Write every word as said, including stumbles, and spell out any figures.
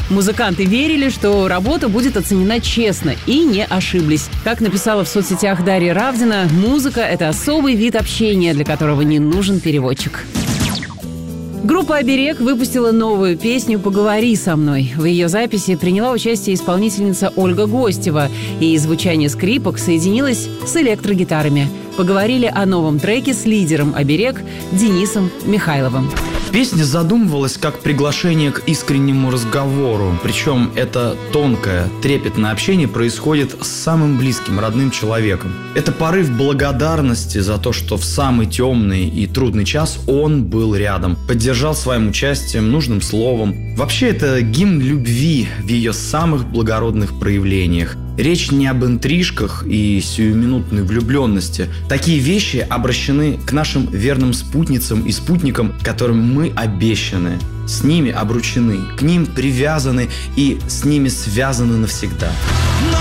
Музыканты верили, что работа будет оценена честно, и не ошиблись. Как написала в соцсетях Дарья Равдина, музыка – это особый вид общения, для которого не нужен переводчик. Группа «Оберег» выпустила новую песню «Поговори со мной». В ее записи приняла участие исполнительница Ольга Гостева, и звучание скрипок соединилось с электрогитарами. Поговорили о новом треке с лидером «Оберег» Денисом Михайловым. Песня задумывалась как приглашение к искреннему разговору. Причем это тонкое, трепетное общение происходит с самым близким, родным человеком. Это порыв благодарности за то, что в самый темный и трудный час он был рядом, поддержал своим участием, нужным словом. Вообще это гимн любви в ее самых благородных проявлениях. Речь не об интрижках и сиюминутной влюбленности. Такие вещи обращены к нашим верным спутницам и спутникам, которым мы обещаны. С ними обручены, к ним привязаны и с ними связаны навсегда.